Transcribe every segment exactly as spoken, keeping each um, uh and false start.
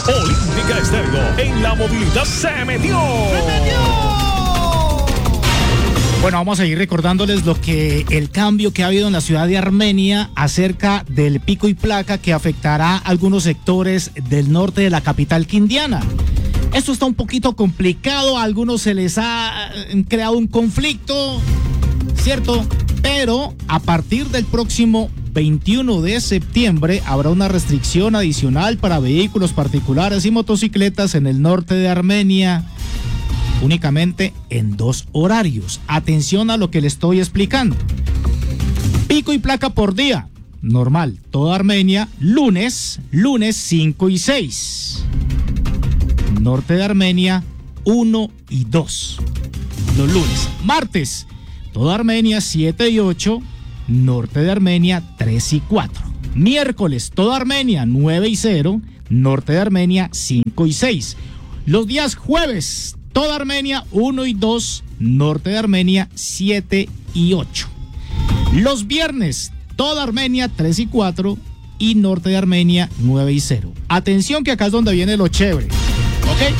Olímpica Estéreo en la movilidad se metió. ¡Se metió! Bueno, vamos a seguir recordándoles lo que el cambio que ha habido en la ciudad de Armenia acerca del pico y placa que afectará a algunos sectores del norte de la capital quindiana. Esto está un poquito complicado, a algunos se les ha creado un conflicto, ¿cierto? Pero a partir del próximo veintiuno de septiembre habrá una restricción adicional para vehículos particulares y motocicletas en el norte de Armenia, únicamente en dos horarios. Atención a lo que le estoy explicando. Pico y placa por día, normal, toda Armenia, lunes, lunes cinco y seis. Norte de Armenia, uno y dos. Los lunes. Martes, toda Armenia, siete y ocho. Norte de Armenia, tres y cuatro. Miércoles, toda Armenia, nueve y cero. Norte de Armenia, cinco y seis. Los días jueves, toda Armenia, uno y dos. Norte de Armenia, siete y ocho. Los viernes, toda Armenia, tres y cuatro. Y norte de Armenia, nueve y cero. Atención que acá es donde viene lo chévere. ¿Ok?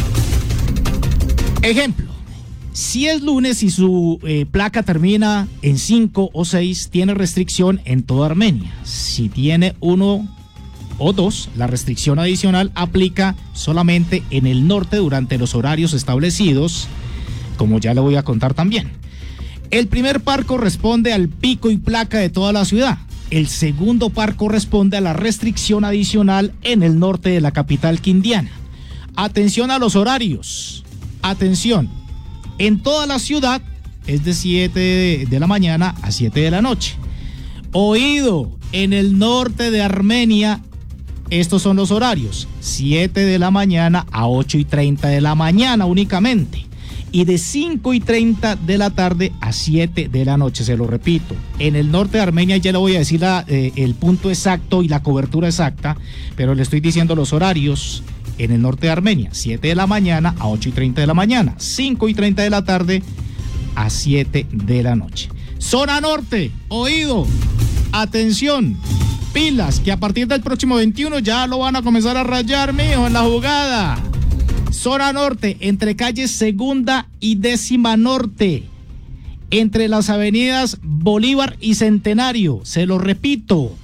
Ejemplo, si es lunes y su eh, placa termina en cinco o seis, tiene restricción en toda Armenia. Si tiene uno o dos, la restricción adicional aplica solamente en el norte durante los horarios establecidos, como ya le voy a contar también. El primer par corresponde al pico y placa de toda la ciudad. El segundo par corresponde a la restricción adicional en el norte de la capital quindiana. Atención a los horarios. Atención. En toda la ciudad es de siete de la mañana a siete de la noche. Oído, en el norte de Armenia, estos son los horarios. siete de la mañana a ocho y treinta de la mañana únicamente. Y de cinco y treinta de la tarde a siete de la noche, se lo repito. En el norte de Armenia ya le voy a decir la, eh, el punto exacto y la cobertura exacta, pero le estoy diciendo los horarios. En el norte de Armenia, siete de la mañana a ocho y treinta de la mañana, cinco y treinta de la tarde a siete de la noche. Zona norte, oído, atención, pilas, que a partir del próximo veintiuno ya lo van a comenzar a rayar, mijo, en la jugada. Zona norte, entre calles Segunda y Décima Norte, entre las avenidas Bolívar y Centenario, se lo repito.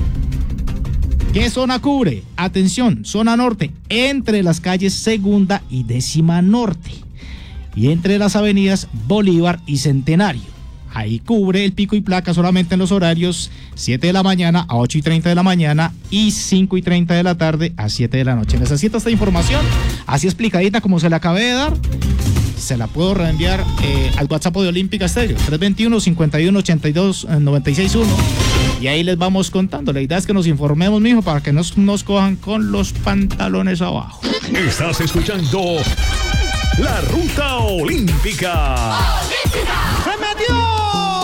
¿Qué zona cubre? Atención, zona norte, entre las calles Segunda y Décima Norte y entre las avenidas Bolívar y Centenario. Ahí cubre el pico y placa solamente en los horarios siete de la mañana a ocho y treinta de la mañana y cinco y treinta de la tarde a siete de la noche. ¿Necesita esta información? Así explicadita como se la acabé de dar. Se la puedo reenviar eh, al WhatsApp de Olímpica Estéreo, tres dos uno, cinco uno, ocho dos, nueve seis uno. Y ahí les vamos contando. La idea es que nos informemos, mijo, para que no nos, nos cojan con los pantalones abajo. Estás escuchando La Ruta Olímpica. ¡Olímpica! ¡Se metió!